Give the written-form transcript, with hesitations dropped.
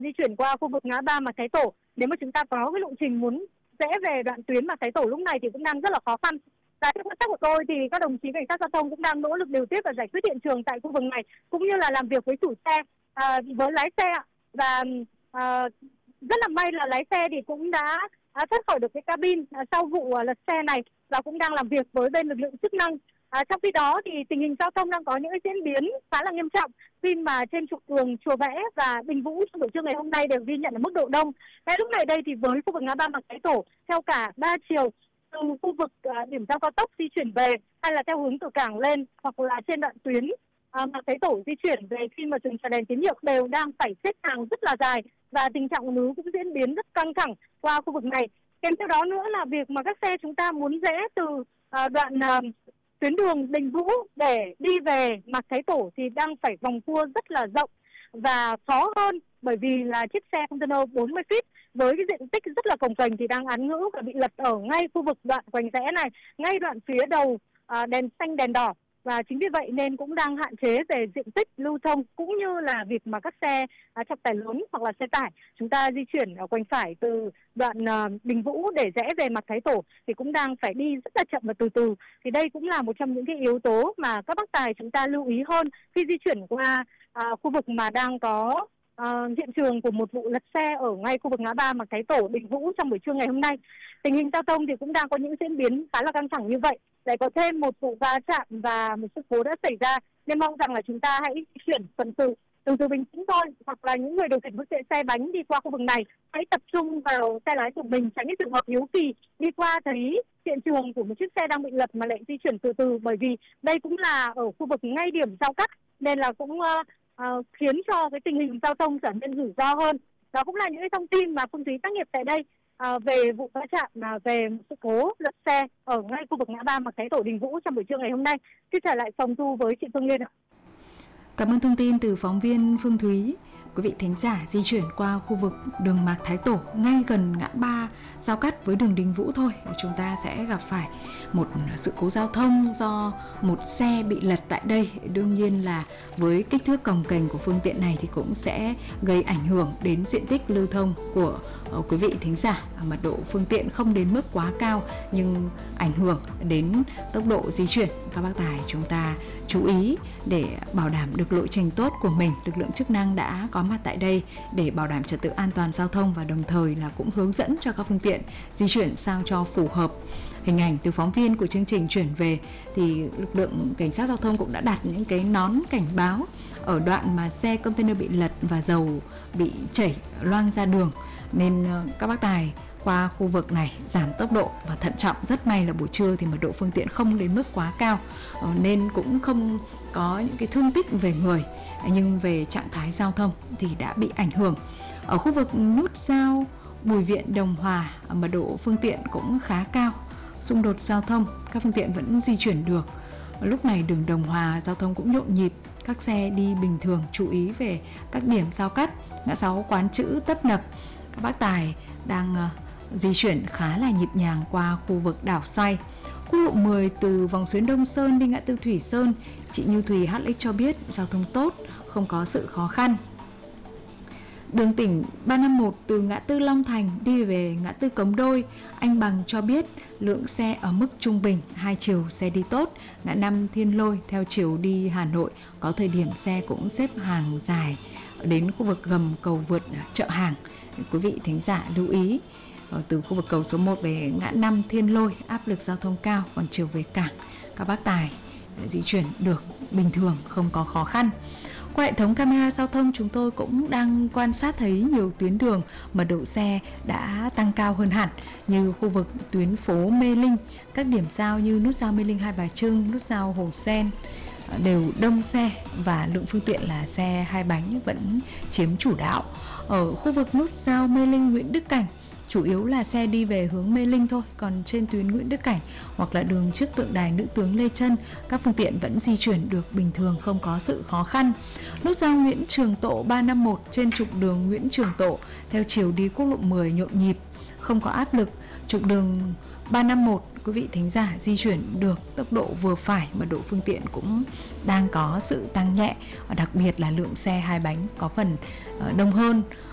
di chuyển qua khu vực ngã ba Mạc Thái Tổ. Nếu mà chúng ta có cái lộ trình muốn rẽ về đoạn tuyến Mạc Thái Tổ lúc này thì cũng đang rất là khó khăn. Và theo quan sát của tôi thì các đồng chí cảnh sát giao thông cũng đang nỗ lực điều tiết và giải quyết hiện trường tại khu vực này, cũng như là làm việc với chủ xe, với lái xe. Và rất là may là lái xe thì cũng đã thoát khỏi được cái cabin sau vụ lật xe này và cũng đang làm việc với bên lực lượng chức năng. Trong khi đó thì tình hình giao thông đang có những diễn biến khá là nghiêm trọng khi mà trên trục đường Chùa Vẽ và Đình Vũ trong buổi trưa ngày hôm nay đều ghi nhận ở mức độ đông. Ngay lúc này đây thì với khu vực ngã ba Mạc Thái Tổ theo cả 3 chiều, từ khu vực điểm giao cao tốc di chuyển về hay là theo hướng từ cảng lên, hoặc là trên đoạn tuyến Mạc Thái Tổ di chuyển về khi mà dừng chờ đèn tín hiệu, đều đang phải xếp hàng rất là dài và tình trạng ùn ứ cũng diễn biến rất căng thẳng qua khu vực này. Kèm theo đó nữa là việc mà các xe chúng ta muốn rẽ từ đoạn tuyến đường Đình Vũ để đi về Mạc Thái Tổ thì đang phải vòng cua rất là rộng và khó hơn, bởi vì là chiếc xe container 40 feet với cái diện tích rất là cồng kềnh thì đang án ngữ và bị lật ở ngay khu vực đoạn quanh rẽ này, ngay đoạn phía đầu đèn xanh đèn đỏ. Và chính vì vậy nên cũng đang hạn chế về diện tích lưu thông, cũng như là việc mà các xe trọng tải lớn hoặc là xe tải chúng ta di chuyển ở quanh phải từ đoạn Đình Vũ để rẽ về Mạc Thái Tổ thì cũng đang phải đi rất là chậm và từ từ. Thì đây cũng là một trong những cái yếu tố mà các bác tài chúng ta lưu ý hơn khi di chuyển qua khu vực mà đang có hiện trường của một vụ lật xe ở ngay khu vực ngã ba Mạc Thái Tổ Đình Vũ trong buổi trưa ngày hôm nay. Tình hình giao thông thì cũng đang có những diễn biến khá là căng thẳng như vậy. Lại có thêm một vụ va chạm và một sự cố đã xảy ra, nên mong rằng là chúng ta hãy chuyển phần từ bình tĩnh thôi, hoặc là những người điều khiển phương tiện xe bánh đi qua khu vực này hãy tập trung vào xe lái của mình, tránh những trường hợp hiếu kỳ đi qua thấy hiện trường của một chiếc xe đang bị lật mà lại di chuyển từ từ, bởi vì đây cũng là ở khu vực ngay điểm giao cắt nên là cũng khiến cho cái tình hình giao thông trở nên rủi ro hơn. Đó cũng là những cái thông tin mà Phương Thúy tác nghiệp tại đây về vụ va chạm về một sự cố lật xe ở ngay khu vực ngã ba Mạc Thái Tổ Đình Vũ trong buổi trưa ngày hôm nay. Tiếp trở lại phòng thu với chị Phương Liên ạ. Cảm ơn thông tin từ phóng viên Phương Thúy. Quý vị thính giả di chuyển qua khu vực đường Mạc Thái Tổ ngay gần ngã ba giao cắt với đường Đình Vũ thôi, chúng ta sẽ gặp phải một sự cố giao thông do một xe bị lật tại đây. Đương nhiên là với kích thước cồng kềnh của phương tiện này thì cũng sẽ gây ảnh hưởng đến diện tích lưu thông của quý vị thính giả. Mật độ phương tiện không đến mức quá cao nhưng ảnh hưởng đến tốc độ di chuyển. Các bác tài chúng ta chú ý để bảo đảm được lộ trình tốt của mình. Lực lượng chức năng đã có mặt tại đây để bảo đảm trật tự an toàn giao thông và đồng thời là cũng hướng dẫn cho các phương tiện di chuyển sao cho phù hợp. Hình ảnh từ phóng viên của chương trình chuyển về thì lực lượng cảnh sát giao thông cũng đã đặt những cái nón cảnh báo ở đoạn mà xe container bị lật và dầu bị chảy loang ra đường, nên các bác tài qua khu vực này giảm tốc độ và thận trọng. Rất may là buổi trưa thì mật độ phương tiện không đến mức quá cao nên cũng không có những cái thương tích về người, nhưng về trạng thái giao thông thì đã bị ảnh hưởng. Ở khu vực nút giao Bùi Viện Đồng Hòa, mật độ phương tiện cũng khá cao, xung đột giao thông, các phương tiện vẫn di chuyển được. Lúc này đường Đồng Hòa giao thông cũng nhộn nhịp, các xe đi bình thường. Chú ý về các điểm giao cắt, ngã 6 Quán Chữ tấp nập. Các bác tài đang di chuyển khá là nhịp nhàng qua khu vực đảo xoay. Quốc lộ 10 từ vòng xuyến Đông Sơn đi ngã tư Thủy Sơn, chị Như Thùy HX cho biết giao thông tốt, không có sự khó khăn. Đường tỉnh 351 từ ngã tư Long Thành đi về ngã tư Cống Đôi, anh Bằng cho biết lượng xe ở mức trung bình, hai chiều xe đi tốt. Ngã 5 Thiên Lôi theo chiều đi Hà Nội có thời điểm xe cũng xếp hàng dài đến khu vực gầm cầu vượt Chợ Hàng. Quý vị thính giả lưu ý, từ khu vực cầu số 1 về ngã 5 Thiên Lôi áp lực giao thông cao, còn chiều về cảng các bác tài di chuyển được bình thường, không có khó khăn. Qua hệ thống camera giao thông chúng tôi cũng đang quan sát thấy nhiều tuyến đường mật độ xe đã tăng cao hơn hẳn, như khu vực tuyến phố Mê Linh, các điểm giao như nút giao Mê Linh Hai Bà Trưng, nút giao Hồ Sen đều đông xe và lượng phương tiện là xe hai bánh vẫn chiếm chủ đạo. Ở khu vực nút giao Mê Linh Nguyễn Đức Cảnh chủ yếu là xe đi về hướng Mê Linh thôi, còn trên tuyến Nguyễn Đức Cảnh hoặc là đường trước tượng đài Nữ tướng Lê Chân, các phương tiện vẫn di chuyển được bình thường, không có sự khó khăn. Nút giao Nguyễn Trường Tộ 351 trên trục đường Nguyễn Trường Tộ theo chiều đi quốc lộ 10 nhộn nhịp, không có áp lực. Trục đường 351 quý vị thính giả di chuyển được tốc độ vừa phải, mật độ phương tiện cũng đang có sự tăng nhẹ, đặc biệt là lượng xe hai bánh có phần đông hơn.